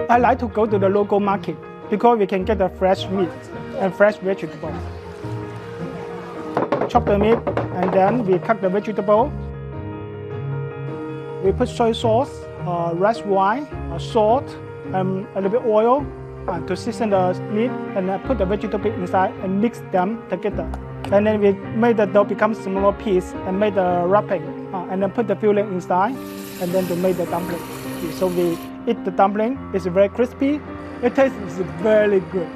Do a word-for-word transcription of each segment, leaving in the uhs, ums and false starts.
I like to go to the local market because we can get the fresh meat and fresh vegetable. Chop the meat and then we cut the vegetable. We put soy sauce, uh, red wine, uh, salt, and a little bit oil uh, to season the meat, and then put the vegetable inside and mix them together. And then we made the dough become small piece and made the wrapping, uh, and then put the filling inside, and then to make the dumpling. So we eat the dumpling. It's very crispy. It tastes very good.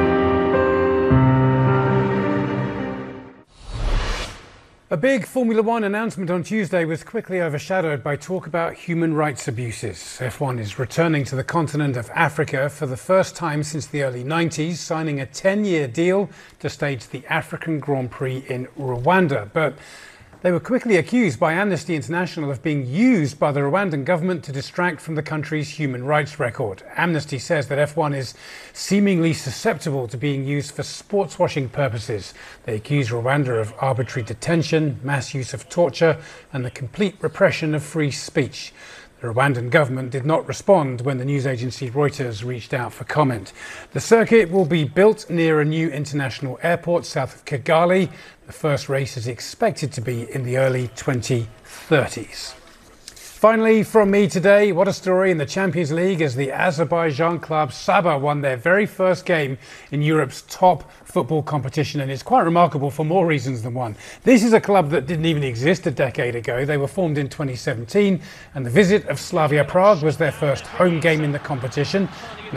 A big Formula One announcement on Tuesday was quickly overshadowed by talk about human rights abuses. F one is returning to the continent of Africa for the first time since the early nineties, signing a ten-year deal to stage the African Grand Prix in Rwanda. But they were quickly accused by Amnesty International of being used by the Rwandan government to distract from the country's human rights record. Amnesty says that F one is seemingly susceptible to being used for sports-washing purposes. They accuse Rwanda of arbitrary detention, mass use of torture, and the complete repression of free speech. The Rwandan government did not respond when the news agency Reuters reached out for comment. The circuit will be built near a new international airport south of Kigali. The first race is expected to be in the early twenty thirties. Finally, from me today, what a story in the Champions League as the Azerbaijan club Saba won their very first game in Europe's top football competition, and it's quite remarkable for more reasons than one. This is a club that didn't even exist a decade ago. They were formed in twenty seventeen, and the visit of Slavia Prague was their first home game in the competition.